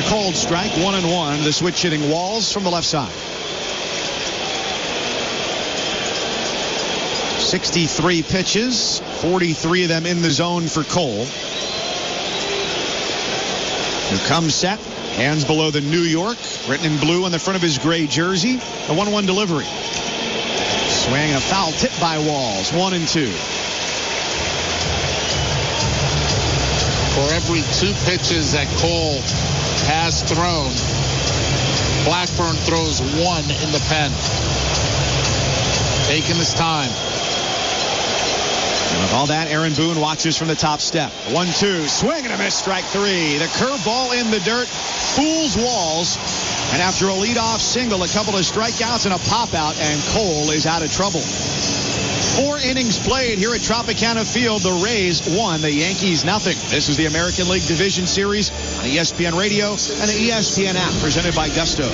called strike, 1-1. The switch hitting Walls from the left side. 63 pitches, 43 of them in the zone for Cole. Who comes set, hands below the New York, written in blue on the front of his gray jersey. A 1-1 delivery. Swing and a foul tip by Walls. 1-2. For every 2 pitches that Cole has thrown, Blackburn throws 1 in the pen. Taking his time. And with all that, Aaron Boone watches from the top step. 1-2, swing and a miss, strike 3. The curveball in the dirt fools Walls. And after a leadoff single, a couple of strikeouts and a pop-out, and Cole is out of trouble. 4 innings played here at Tropicana Field. The Rays won, the Yankees nothing. This is the American League Division Series on ESPN Radio and the ESPN app, presented by Gusto.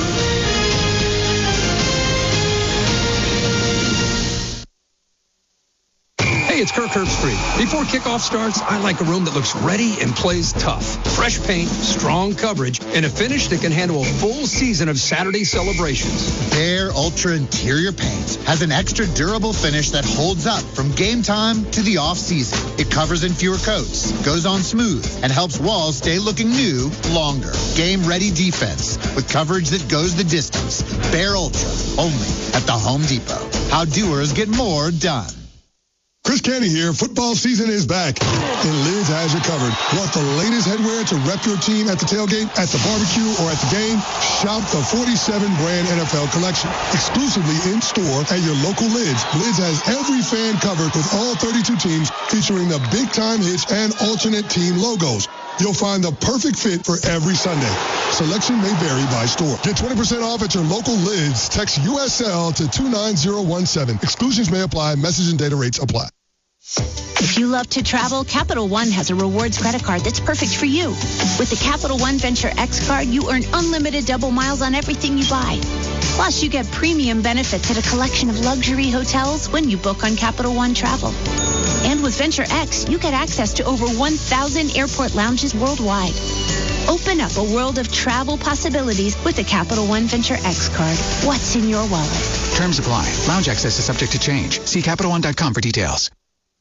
Hey, it's Kirk Herbstreit. Before kickoff starts, I like a room that looks ready and plays tough. Fresh paint, strong coverage, and a finish that can handle a full season of Saturday celebrations. Behr Ultra Interior Paint has an extra durable finish that holds up from game time to the off-season. It covers in fewer coats, goes on smooth, and helps walls stay looking new longer. Game-ready defense with coverage that goes the distance. Behr Ultra, only at the Home Depot. How doers get more done. Chris Canty here. Football season is back, and Lids has you covered. Want the latest headwear to rep your team at the tailgate, at the barbecue, or at the game? Shop the 47-brand NFL collection, exclusively in store at your local Lids. Lids has every fan covered with all 32 teams, featuring the big-time hits and alternate team logos. You'll find the perfect fit for every Sunday. Selection may vary by store. Get 20% off at your local Lids. Text USL to 29017. Exclusions may apply. Message and data rates apply. If you love to travel, Capital One has a rewards credit card that's perfect for you. With the Capital One Venture X card, you earn unlimited double miles on everything you buy. Plus, you get premium benefits at a collection of luxury hotels when you book on Capital One Travel. And with Venture X, you get access to over 1,000 airport lounges worldwide. Open up a world of travel possibilities with the Capital One Venture X card. What's in your wallet? Terms apply. Lounge access is subject to change. See CapitalOne.com for details.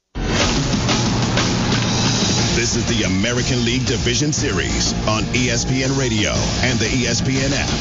This is the American League Division Series on ESPN Radio and the ESPN app.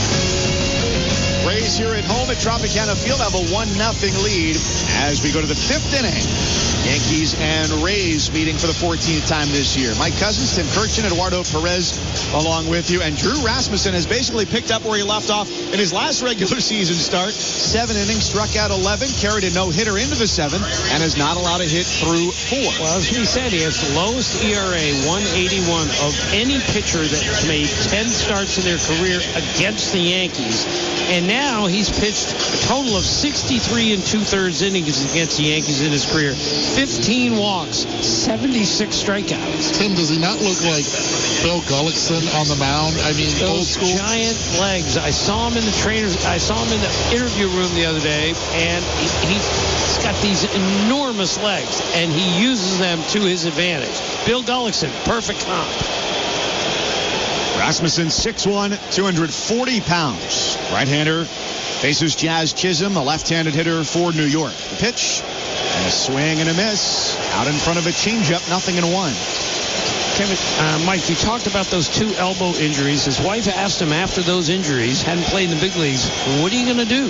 Rays here at home at Tropicana Field have a 1-0 lead as we go to the 5th inning. Yankees and Rays meeting for the 14th time this year. Mike Cousins, Tim Kirchin, Eduardo Perez along with you. And Drew Rasmussen has basically picked up where he left off in his last regular season start. 7 innings, struck out 11, carried a no-hitter into the 7th, and has not allowed a hit through 4. Well, as he said, he has the lowest ERA, 181, of any pitcher that's made 10 starts in their career against the Yankees. And now he's pitched a total of 63 2/3 innings against the Yankees in his career. 15 walks, 76 strikeouts. Tim, does he not look like Bill Gullickson on the mound? I mean, those old school giant legs. I saw him in the interview room the other day, and he's got these enormous legs, and he uses them to his advantage. Bill Gullickson, perfect comp. Rasmussen, 6'1", 240 pounds. Right-hander faces Jazz Chisholm, a left-handed hitter for New York. The pitch, and a swing and a miss. Out in front of a changeup, 0-1. Kevin, Mike, you talked about those 2 elbow injuries. His wife asked him after those injuries, hadn't played in the big leagues, what are you going to do?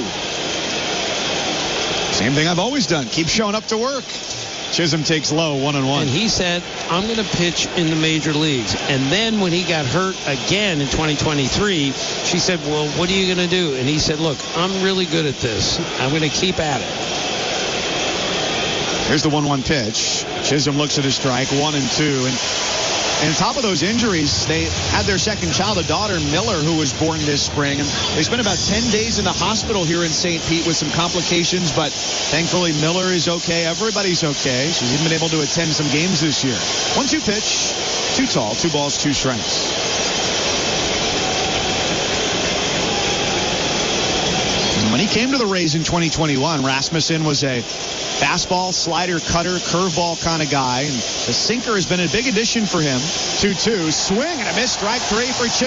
Same thing I've always done. Keep showing up to work. Chisholm takes low, 1-1. And he said, I'm going to pitch in the major leagues. And then when he got hurt again in 2023, she said, well, what are you going to do? And he said, look, I'm really good at this. I'm going to keep at it. Here's the 1-1 pitch. Chisholm looks at his strike, 1-2. And on top of those injuries, they had their second child, a daughter, Miller, who was born this spring. And they spent about 10 days in the hospital here in St. Pete with some complications. But thankfully, Miller is okay. Everybody's okay. She's even been able to attend some games this year. 1-2 pitch. Too tall. 2 balls, 2 strikes. When he came to the Rays in 2021, Rasmussen was a fastball, slider, cutter, curveball kind of guy. And the sinker has been a big addition for him. 2-2. Swing and a miss. Strike 3 for Chisholm.